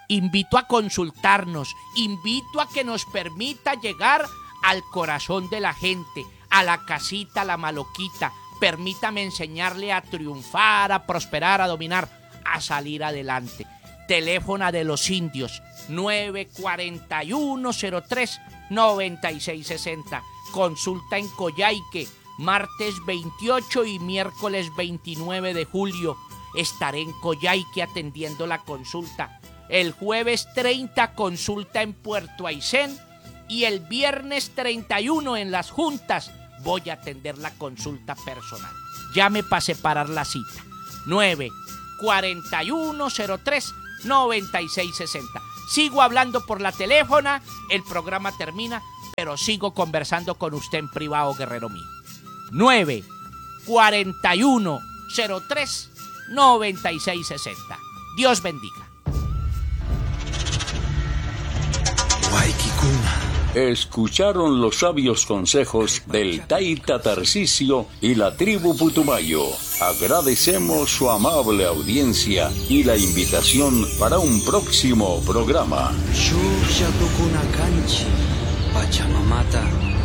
invito a consultarnos, invito a que nos permita llegar al corazón de la gente, a la casita, a la maloquita. Permítame enseñarle a triunfar, a prosperar, a dominar, a salir adelante. Teléfono de los indios, 941-03-9660. Consulta en Coyhaique, martes 28 y miércoles 29 de julio. Estaré en Coyhaique atendiendo la consulta. El jueves 30, consulta en Puerto Aysén. Y el viernes 31 en Las Juntas voy a atender la consulta personal. Llame para separar la cita. 941-03-9660. Sigo hablando por la teléfona, el programa termina, pero sigo conversando con usted en privado, guerrero mío. 941-03-9660. Dios bendiga. Escucharon los sabios consejos del Taita Tarcisio y la tribu Putumayo. Agradecemos su amable audiencia y la invitación para un próximo programa. Pachamamata